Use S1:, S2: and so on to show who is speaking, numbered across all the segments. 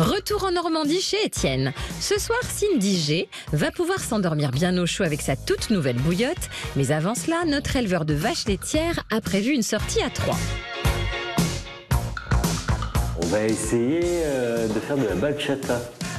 S1: Retour en Normandie chez Étienne. Ce soir, Cindy G va pouvoir s'endormir bien au chaud avec sa toute nouvelle bouillotte. Mais avant cela, notre éleveur de vaches laitières a prévu une sortie à 3.
S2: On va essayer de faire de la bachata.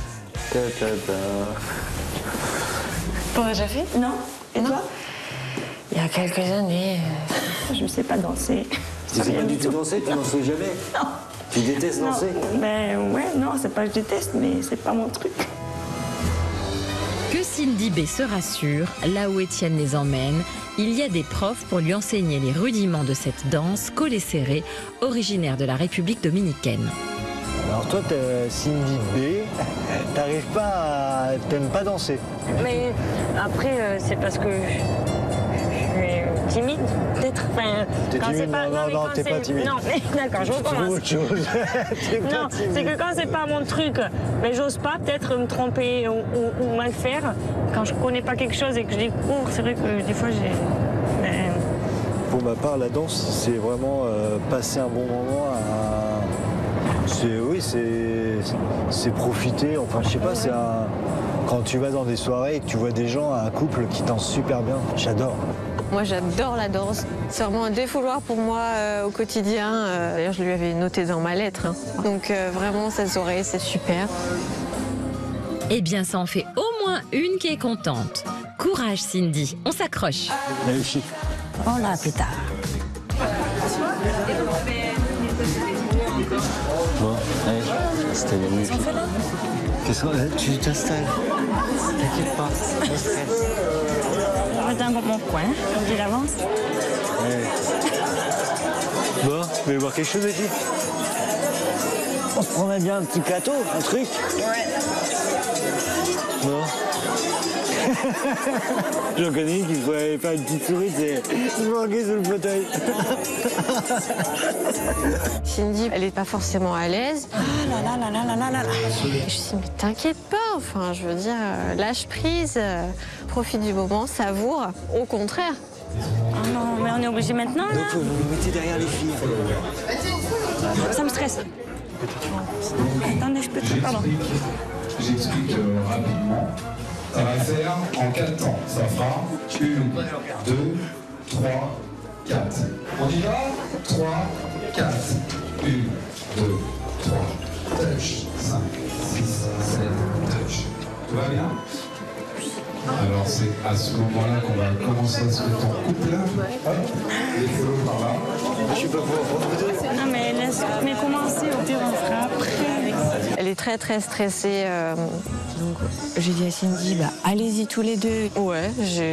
S3: T'en as déjà fait?
S4: Non. Et toi?
S3: Il y a quelques années.
S4: Je ne sais pas danser.
S2: Tu sais pas du tout danser? Tu dansais jamais?
S4: Non.
S2: Tu détestes danser?
S4: Ben ouais, non, c'est pas que je déteste, mais c'est pas mon truc.
S1: Que Cindy B se rassure, là où Étienne les emmène, il y a des profs pour lui enseigner les rudiments de cette danse collée serrée, originaire de la République dominicaine.
S5: Alors toi, t'es Cindy B, t'aimes pas danser?
S3: Mais après, c'est parce que je suis timide, peut-être. Enfin,
S5: T'es
S3: quand
S5: timide?
S3: c'est pas...
S5: Non, t'es pas timide.
S3: Non, mais d'accord, je recommence.
S5: Autre chose.
S3: Non, c'est que quand c'est pas mon truc, mais j'ose pas peut-être me tromper ou mal faire. Quand je connais pas quelque chose et que je découvre, c'est vrai que des fois j'ai...
S5: Pour ma part, la danse, c'est vraiment passer un bon moment c'est profiter, enfin je sais pas, quand tu vas dans des soirées et que tu vois des gens, un couple qui dansent super bien, j'adore.
S6: Moi j'adore la danse, c'est vraiment un défouloir pour moi au quotidien. D'ailleurs je lui avais noté dans ma lettre, hein. Donc vraiment cette soirée c'est super.
S1: Eh bien ça en fait au moins une qui est contente. Courage Cindy, on s'accroche.
S5: Réussi.
S4: Oh là, pétard.
S2: Bon, allez, c'était les nuits. Qu'est-ce que tu t'installes? T'inquiète pas, on stresse.
S4: Je vais dans mon coin, on dit d'avance.
S5: Ouais. Bon, vous voulez voir quelque chose ici? On se prendrait bien un petit plateau, un truc? Ouais. Non. J'en connais une qui pourrait faire une petite souris, c'est se manquer sous le fauteuil.
S6: Cindy, elle est pas forcément à l'aise.
S4: Ah là là là là là là là là.
S6: Je me suis dit, mais t'inquiète pas, enfin je veux dire, lâche prise, profite du moment, savoure. Au contraire.
S4: Oh non, mais on est obligé maintenant là.
S5: Donc vous vous mettez derrière les filles.
S4: Ça me stresse. Attendez, je peux te... Pardon.
S7: J'explique rapidement. Ça va faire en 4 temps. Ça fera 1, 2, 3, 4. On y va? 3, 4. 1, 2, 3. Touch. 5, 6, 7, touch. Tout va bien? Alors c'est à ce moment-là qu'on va commencer à se mettre en couple. Hop, les follow par là.
S5: Je suis pas pour.
S4: Non mais laisse, mais commencer, au pire on fera après.
S6: Elle est très très stressée. Donc j'ai dit à Cindy, bah allez-y tous les deux. Ouais,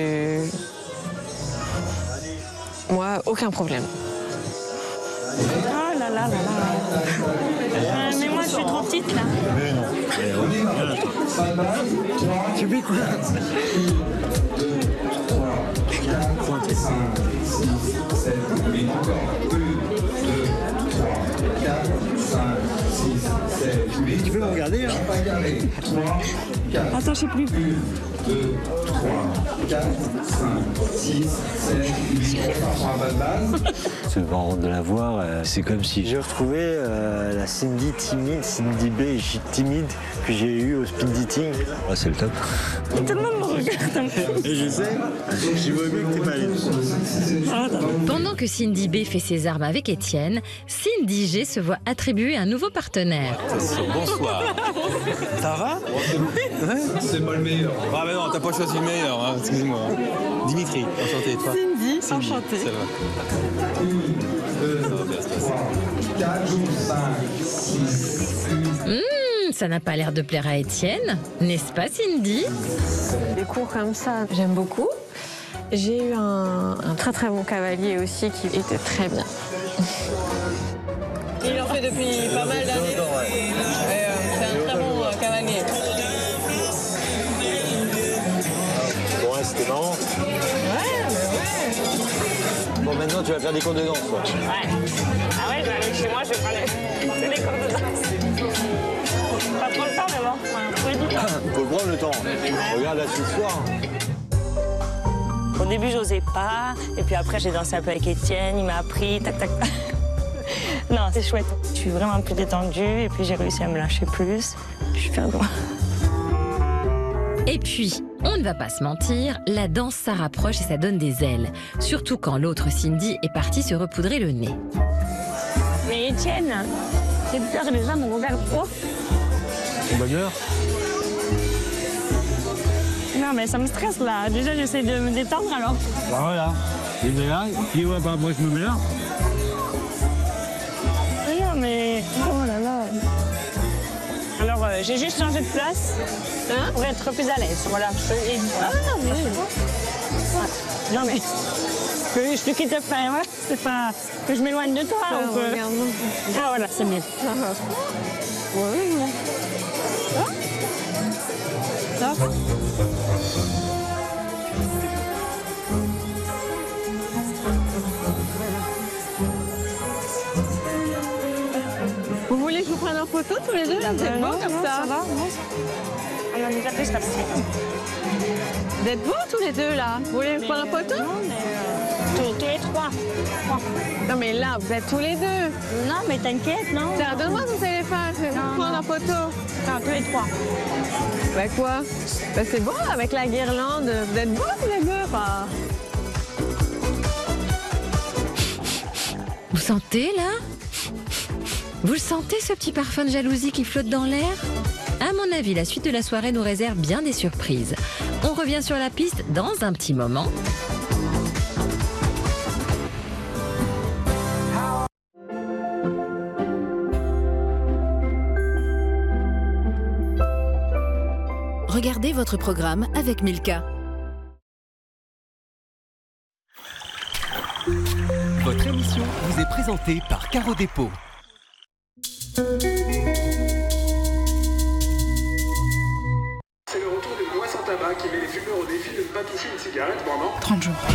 S6: moi, aucun problème.
S4: Oh là là là là. Mais moi je suis trop petite là.
S5: Mais non.
S7: On y va. 3,
S5: Tu fais quoi?
S7: 2, 3, 4, 5, 6, 7, 8, encore. 1, 2, 3, 4, 5, 6, 7, 8.
S5: Tu peux me regarder, hein?
S7: Pas garé. 3, 4.
S4: Attends, je sais plus.
S7: 1, 2, 3, 4, 5, 6, 7, 8. On prend un pas de base.
S2: C'est marrant de la voir,
S5: C'est comme si je retrouvais la Cindy timide, Cindy B timide que j'ai eu au speed dating.
S2: ouais, c'est le top.
S4: Tout le monde me regarde.
S5: Et je sais, je vois bien que t'es pas allé.
S1: Pendant que Cindy B fait ses armes avec Étienne, Cindy G se voit attribuer un nouveau partenaire.
S8: Bonsoir. Ça va?
S7: C'est pas le meilleur.
S8: Ah mais non, t'as pas choisi le meilleur, hein, excuse-moi. Dimitri, enchanté, toi.
S3: Cindy, enchantée.
S8: Ça va.
S7: 2, 3, 4, 5, 6.
S1: Ça n'a pas l'air de plaire à Étienne, n'est-ce pas Cindy?
S6: Des cours comme ça, j'aime beaucoup. J'ai eu un très très bon cavalier aussi qui était très bien.
S3: Il en fait depuis pas mal d'années. C'est un très bon cavalier.
S5: Bon, ouais, c'était marrant. Bon, maintenant, tu vas faire des cours de danse, quoi.
S3: Ouais. Ah ouais, je vais aller chez moi, je vais faire des cours de danse. Pas trop le temps, mais bon, faut le dire.
S5: Faut prendre le temps. Regarde là ce soir.
S4: Au début, j'osais pas. Et puis après, j'ai dansé un peu avec Étienne. Il m'a appris. Tac, tac, tac. Non, c'est chouette. Je
S3: suis vraiment plus détendue et puis j'ai réussi à me lâcher plus. Je suis super droit.
S1: Et puis, on ne va pas se mentir, la danse ça rapproche et ça donne des ailes. Surtout quand l'autre Cindy est partie se repoudrer le nez.
S3: Mais Étienne, j'ai peur que les gens me regardent trop.
S5: Bonne heure.
S3: Non mais ça me stresse là. Déjà j'essaie de me détendre alors.
S5: Bah voilà. Il est là, il ouais, bah moi je me mets là.
S3: Non mais... Oh là là. Alors j'ai juste changé de place pour être plus à l'aise. Voilà. Ah non mais... Ouais. Non mais... Que je te quitte pas, hein. C'est pas... Que je m'éloigne de toi. ou que... Ah voilà, c'est mieux.
S6: Vous voulez que je vous prenne en photo tous les deux? Vous êtes beaux comme ça.
S3: va, on a déjà fait ça.
S6: Vous êtes beaux tous les deux là. Vous voulez me prendre en photo?
S3: Non, mais tous les trois.
S6: Non mais là, vous êtes tous les deux.
S3: Non, mais t'inquiète, non.
S6: Tiens, donne-moi ton téléphone, je vais vous prendre en photo.
S3: Non, tous les trois.
S6: Bah quoi? Bah c'est beau avec la guirlande. Vous êtes beaux tous les deux. Enfin...
S1: Vous sentez là? Vous le sentez ce petit parfum de jalousie qui flotte dans l'air? À mon avis, la suite de la soirée nous réserve bien des surprises. On revient sur la piste dans un petit moment.
S9: Regardez votre programme avec Milka.
S10: Votre émission vous est présentée par Caro Dépôt.
S11: C'est le retour d'une loi sans tabac qui met les fumeurs au défi de ne pas toucher une cigarette pendant
S9: 30 jours.